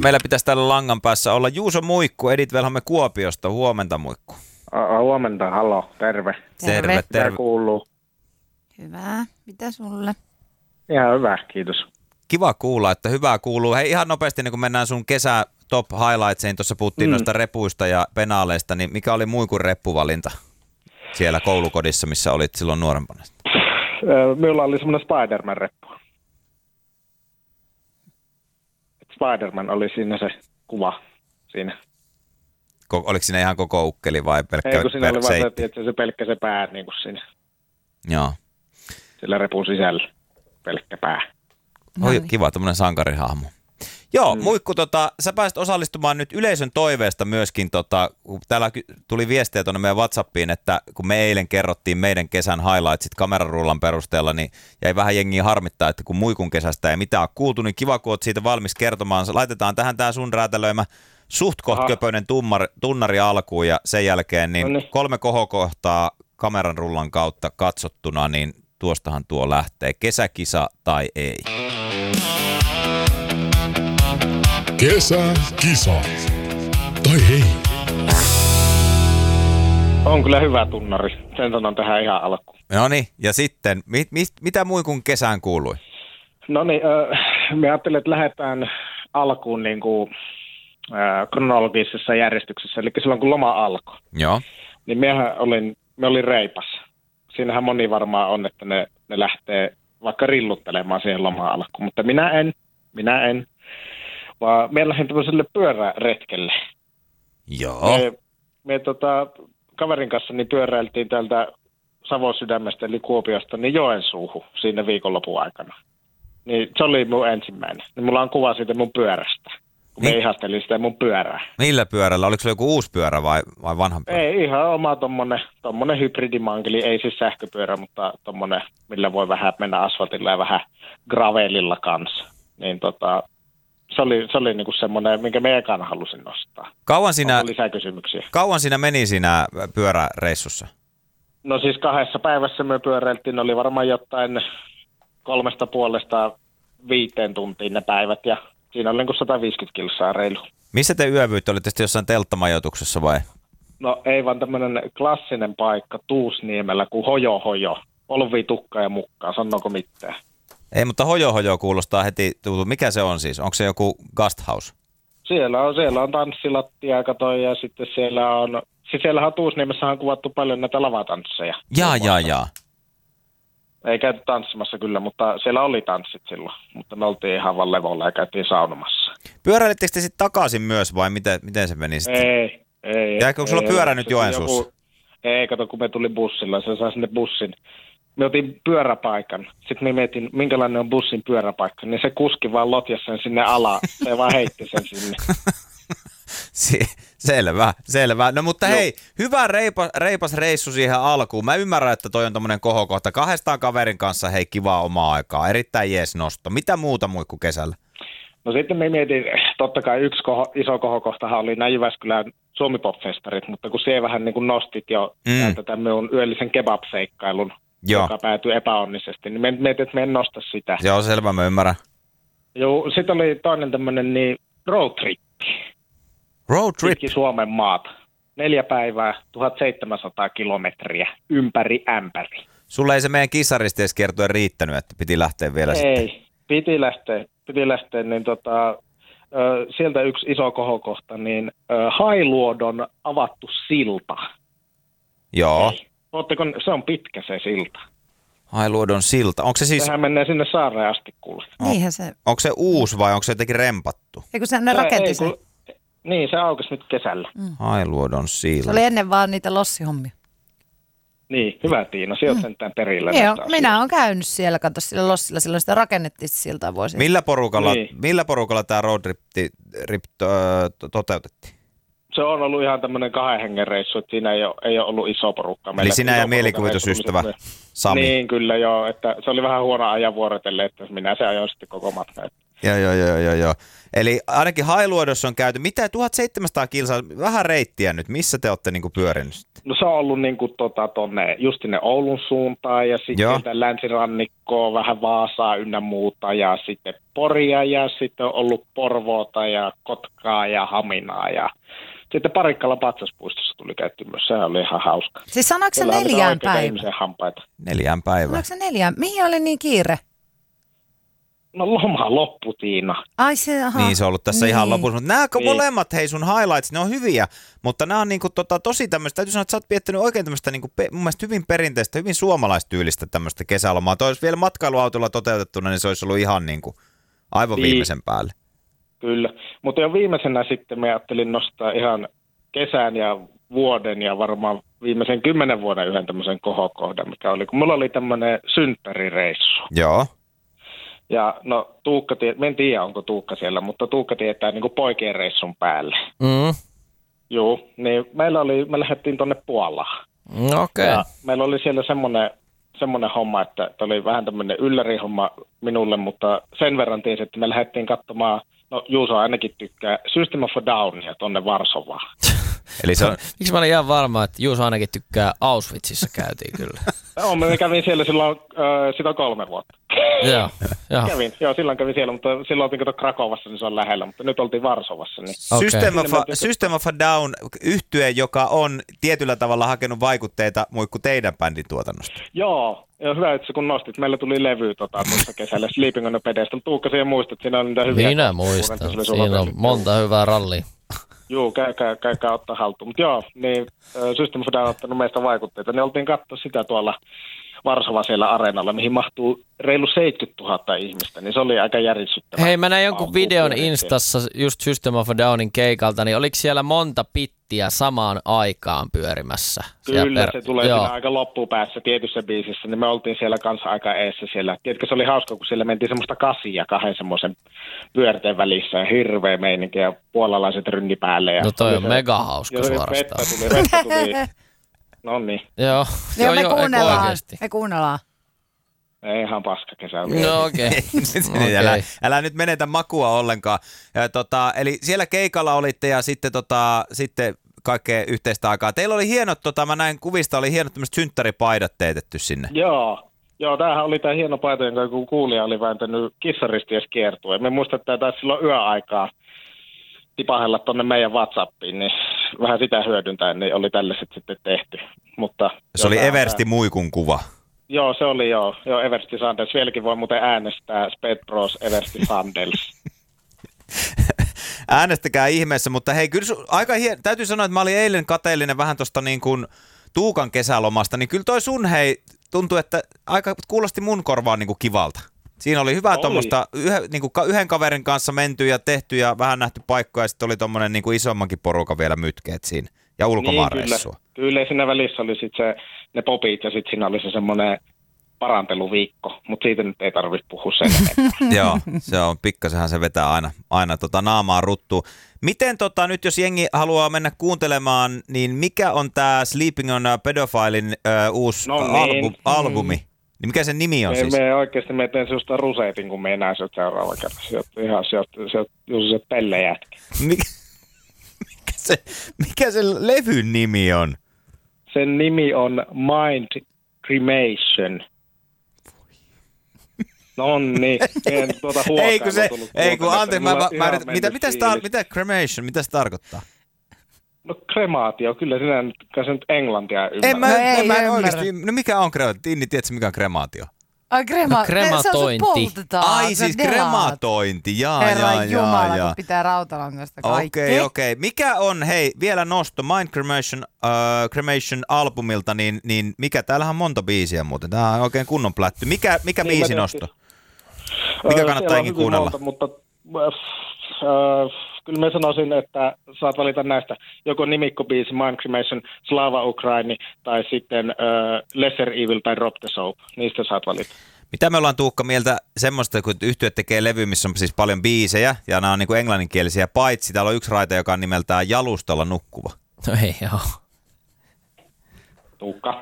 meillä pitäisi täällä langan päässä olla Juuso Muikku, Edith Velhamme Kuopiosta. Huomenta Muikku. Huomenta, hallo, terve. Terve. Mitä kuuluu? Hyvä. Mitä sulle? Ihan hyvä, kiitos. Kiva kuulla, että hyvää kuuluu. Hei, ihan nopeasti, niin kun mennään sun kesä top highlightseihin, tuossa puhuttiin noista repuista ja penaaleista, niin mikä oli Muikun reppuvalinta siellä koulukodissa, missä olit silloin nuorempana? Minulla oli semmoinen Spider-Man-reppu. Spider-Man oli siinä se kuva siinä. Oliko siinä ihan koko ukkeli vai pelkkä Ei, kun siinä oli vaan seitti? se pelkkä se pää niin kuin siinä. Joo. Sillä repun sisällä pelkkä pää. Oi, kiva, tämmöinen sankarihahmo. Joo, Muikku, sä pääsit osallistumaan nyt yleisön toiveesta myöskin, kun täällä tuli viestejä tuonne meidän WhatsAppiin, että kun me eilen kerrottiin meidän kesän highlightsit kamerarullan perusteella, niin jäi vähän jengiä harmittaa, että kun Muikun kesästä ei mitään ole kuultu, niin kiva, kun oot siitä valmis kertomaan. Laitetaan tähän tää sun räätälöimä suht köpöinen tunnari alkuun ja sen jälkeen niin 3 kohokohtaa kameran rullan kautta katsottuna, niin tuostahan tuo lähtee. Kesäkisa tai ei? Kesäkisa tai ei? On kyllä hyvä tunnari. Sen sanon tähän ihan alkuun. No niin, ja sitten, mitä Muikun kesään kuului? No niin, me ajattelin, että lähdetään alkuun niin kuin kronologisessa järjestyksessä, eli silloin kun loma alkoi. Joo. Niin me olin reipas. Siinähän moni varmaan on, että ne lähtee vaikka rilluttelemaan siihen lomaan alkuun, mutta minä en. Vaan me lähdin tämmöiselle pyöräretkelle. Joo. Me kaverin kanssa niin pyöräiltiin täältä Savon sydämestä eli Kuopiosta niin Joensuuhun siinä viikonlopun aikana. Niin se oli mun ensimmäinen. Niin mulla on kuva siitä mun pyörästä. Kun me ihastelin sitä mun pyörää. Millä pyörällä? Oliko se joku uusi pyörä vai vanha pyörä? Ei, ihan oma tommonen hybridimankeli. Ei siis sähköpyörä, mutta tommonen, millä voi vähän mennä asfaltilla ja vähän gravelilla kanssa. Niin se oli niinku semmoinen, minkä me ekana halusin nostaa. Onko lisäkysymyksiä? Kauan siinä meni siinä pyöräreissussa? No siis 2 päivässä me pyöräiltiin. Oli varmaan jotain 3,5–5 tuntia ne päivät ja siinä oli niin kuin 150 kilsaa reilu. Missä te yövyitte? Olitte sitten jossain telttamajoituksessa vai? No ei vaan tämmöinen klassinen paikka Tuusniemellä kuin Hojo. Olvi, tukka ja mukkaa, sanonko mitään? Ei, mutta Hojo kuulostaa heti. Mikä se on siis? Onko se joku guesthouse? Siellä on tanssilattia, katoin, ja sitten siellähän Tuusniemessä on kuvattu paljon näitä lavatansseja. Jaa. Ei käyty tanssimassa kyllä, mutta siellä oli tanssit silloin. Mutta me oltiin ihan vaan levolla ja käytiin saunomassa. Pyöräilittekö te sitten takaisin myös vai miten se meni sitten? Ei. Onko sulla pyörä nyt Joensuussa? Ei, kato kun me tuli bussilla, se sai sinne bussin. Me otin pyöräpaikan. Sitten me mietin, minkälainen on bussin pyöräpaikka. Niin se kuski vaan lotjasi sen sinne alaan. Se vaan heitti sen sinne. Selvä. No mutta hei, hyvä reipas reissu siihen alkuun. Mä ymmärrän, että toi on tommonen kohokohta. 200 kaverin kanssa, hei, kivaa omaa aikaa. Erittäin jees nosto. Mitä muuta Muikku kesällä? No sitten me mietin, totta kai yksi iso kohokohtahan oli nämä Jyväskylän Suomi-pop-festarit, mutta kun siellä vähän niin kuin nostit jo tätä minun yöllisen kebab-seikkailun, joka päätyi epäonnisesti, niin mietin, että me en nosta sitä. Joo, selvä, mä ymmärrän. Joo, sitten oli toinen tämmöinen niin road trippi. Road trip? Pitkin Suomen maata. 4 päivää, 1700 kilometriä, ympäri ämpäri. Sulle ei se meidän kissaristieskiertue riittänyt, että piti lähteä vielä sitten? Ei, piti lähteä, niin sieltä yksi iso kohokohta, niin Hailuodon avattu silta. Joo. Ootteko, se on pitkä se silta. Hailuodon silta. Onko se siis... Sehän menee sinne saareen asti kuule. Niinhän se... Onko se uusi vai onko se jotenkin rempattu? Eikö se ne rakenti sen? Niin, se aukesi nyt kesällä. Hailuodon silta. Se oli ennen vaan niitä lossihommia. Niin, hyvä Tiina, sinä olet sentään perillä. Joo, minä olen käynyt siellä, katso sillä lossilla, silloin sitä rakennettiin siltä vuosia. Millä porukalla tämä road trip toteutettiin? Se on ollut ihan tämmöinen 2 hengen reissu, että siinä ei ole ollut iso porukka. Eli sinä ja mielikuvitusystävä Sami. Niin, kyllä joo, että se oli vähän huono ajan vuorotelle, että minä se ajoin sitten koko matkan. Joo. Eli ainakin Hailuodossa on käyty, mitä 1700 kilsaa, vähän reittiä nyt, missä te olette niinku pyörinyt sitten? No se on ollut niinku tonne just sinne Oulun suuntaan ja sitten sieltä länsirannikkoa, vähän Vaasaa ynnä muuta ja sitten Poria ja sitten on ollut Porvoota ja Kotkaa ja Haminaa ja sitten Parikkalan patsaspuistossa tuli käyty myös, sehän oli ihan hauska. Siis sanoiko se Siellä on 4 oikeita päivää? ihmisen hampaita. 4 päivää. Sanoiko se 4? Mihin oli niin kiire? No loma loppu, Tiina. Ai se, aha. Niin se on ollut tässä ihan lopussa, mutta nämä Niin. molemmat, hei sun highlights, ne on hyviä, mutta nämä on niinku tosi tämmöistä, täytyy sanoa, että sä oot viettänyt oikein tämmöistä niinku, mun mielestä hyvin perinteistä, hyvin suomalaistyylistä tämmöistä kesälomaa. Toi olisi vielä matkailuautolla toteutettuna, niin se olisi ollut ihan niinku aivan Niin. viimeisen päälle. Kyllä, mutta jo viimeisenä sitten mä ajattelin nostaa ihan kesän ja vuoden ja varmaan viimeisen 10 vuoden yhden tämmöisen kohokohdan, mikä oli, kun mulla oli tämmöinen synttärireissu. Joo. Ja no Tuukka, en tiedä onko Tuukka siellä, mutta Tuukka tietää niin kuin poikien reissun päälle. Joo, niin me lähdettiin tonne Puolaan. Okei. Ja meillä oli siellä semmoinen homma, että oli vähän tämmöinen yllärihomma minulle, mutta sen verran tiesi, että me lähdettiin katsomaan, no Juuso ainakin tykkää, System of a Downia tonne Varsovaan. Eli se on, Miksi mä olin ihan varma, että Juuso ainakin tykkää Auschwitzissa käytiin kyllä. Joo, mä kävin siellä silloin, sitä 3 vuotta. Joo. Silloin kävin siellä, mutta silloin oltiin kato Krakovassa, niin se on lähellä, mutta nyt oltiin Varsovassa. Niin. Okei. System of a Down -yhtye, joka on tietyllä tavalla hakenut vaikutteita muikku teidän bändin tuotannosta. Joo, ja hyvä, että kun nostit. Meillä tuli levy tuossa kesällä, Sleeping on a Pedestal. Tuukka, siihen muistat, siinä on niitä hyviä. Minä muistan. Siinä on monta hyvää rallia. Joo, käykää ottaa haltuun. Mutta joo, niin System of a Down on ottanut meistä vaikutteita. Ne oltiin katsoa sitä tuolla Varsova siellä areenalla, mihin mahtuu reilu 70 000 ihmistä, niin se oli aika järisyttävää. Hei, mä näin jonkun videon Instassa just System of a Downin keikalta, niin oliko siellä monta pittiä samaan aikaan pyörimässä? Kyllä, se tulee siinä aika loppupäässä tietyssä biisissä, niin me oltiin siellä kanssa aika eessä siellä. Tiedätkö, se oli hauska, kun siellä mentiin semmoista kasia 2 semmoisen pyörteen välissä ja hirveä meininki ja puolalaiset rynni päälle. Ja No toi on se, mega hauska suorastaan. Vettä tuli. No niin. Joo, me kuunnellaan. oikeasti. Me kuunnellaan. Ei ihan paska kesä. No okei. Älä nyt menetä makua ollenkaan. Ja, eli siellä keikalla olitte ja sitten kaikkea yhteistä aikaa. Teillä oli hienot, mä näin kuvista, oli hienot tämmöiset synttäripaidat teetetty sinne. Joo, tämähän oli tämä hieno paita, jonka kun kuulija oli vääntänyt kissaristies kiertueen. Me muistan, että tämä taisi silloin yöaikaa tipahella tuonne meidän WhatsAppiin, niin vähän sitä hyödyntäen, niin oli tällaiset sitten tehty. Mutta se oli Eversti Muikun kuva. Joo, se oli joo Eversti Sandels. Vieläkin voi muuten äänestää Sped Bros Eversti Sandels. Äänestäkää ihmeessä, mutta hei, kyllä täytyy sanoa, että mä olin eilen kateellinen vähän tuosta niin kuin Tuukan kesälomasta, niin kyllä toi sun tuntui, että aika kuulosti mun korvaan niin kuin kivalta. Siinä oli hyvä tuommoista yhden kaverin kanssa menty ja tehty ja vähän nähty paikkoja ja sitten oli tuommoinen niin kuin isommankin porukan vielä mytkeet siinä ja ulkomaanreissua. Niin, kyllä siinä välissä oli sitten ne popit ja sitten siinä oli se semmoinen paranteluviikko, mutta siitä nyt ei tarvitse puhua sen enempää. Joo, se on pikkasenhan se vetää aina naamaa ruttuun. Miten nyt jos jengi haluaa mennä kuuntelemaan, niin mikä on tämä Sleeping on a Pedophilein uusi albumi? Niin mikä sen nimi on siis? Me oikeasti teen sellaista ruseetin, kun me ei näe sieltä seuraava kerran. Se on Pelle jätkä. Mikä se levyn nimi on? Sen nimi on Mind Cremation. No niin, mitä cremation, mitä se tarkoittaa? No kremaatio, kyllä sinä nyt englantia ymmärrät. En mä oikeasti, no mikä on kremaatio? Tinni, tiedätkö mikä on kremaatio? Krematointi. Ai siis krematointi, Herra Jumala, kun pitää rautalangasta kaikki. Okei. Mikä on, hei, vielä nosto Mind Cremation albumilta, niin mikä, täällähän on monta biisiä muuten, tää on oikein kunnon plätty. Mikä biisi nosto? Mikä kannattaa jengi kuunnella? Mutta kyllä mä sanoisin, että saat valita näistä joko nimikkobiisi Mind Cremation, Slava Ukraini tai sitten Lesser Evil tai Rob the Soap. Niistä saat valita. Mitä me ollaan Tuukka mieltä semmoista, kun yhtye tekee levy, missä on siis paljon biisejä ja nämä on niin kuin englanninkielisiä, paitsi täällä on yksi raita, joka on nimeltään Jalustalla nukkuva. No ei joo. Tuukka.